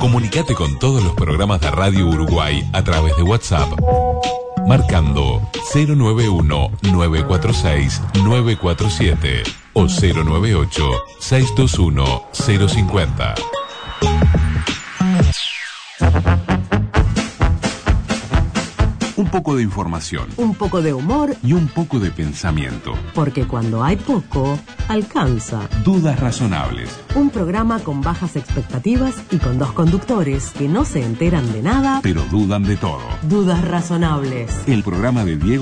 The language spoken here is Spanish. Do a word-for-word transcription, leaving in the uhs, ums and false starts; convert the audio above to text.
Comunicate con todos los programas de Radio Uruguay a través de WhatsApp, marcando cero nueve uno, nueve cuatro seis, nueve cuatro siete o cero nueve ocho, seis dos uno, cero cinco cero. Un poco de información. Un poco de humor. Y un poco de pensamiento. Porque cuando hay poco, alcanza. Dudas razonables. Un programa con bajas expectativas y con dos conductores que no se enteran de nada, pero dudan de todo. Dudas razonables. El programa de Diego